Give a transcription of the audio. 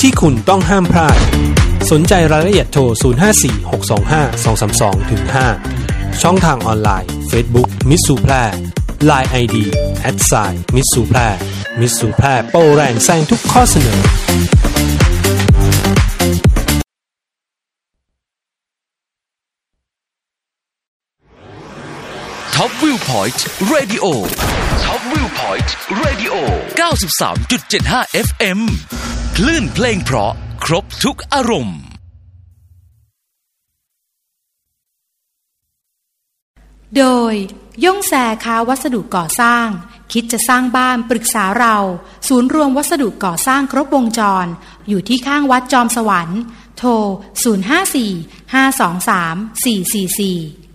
ที่คุณต้องห้ามพลาดสนใจรายละเอียดโทร0546252232-5ช่องทางออนไลน์ Facebook มิตซูแพร่ LINE ID @มิตซูแพร่มิตซูแพร่โปรแรงแซงทุกข้อเสนอท็อปวิวพอยต์เรดิโอท็อปวิวพอยต์เรดิโอ 93.75 FM คลื่นเพลงเพราะครบทุกอารมณ์โดยย่งแซค้าวัสดุก่อสร้างคิดจะสร้างบ้านปรึกษาเราศูนย์รวมวัสดุก่อสร้างครบวงจรอยู่ที่ข้างวัดจอมสวรรค์โทร054 523 444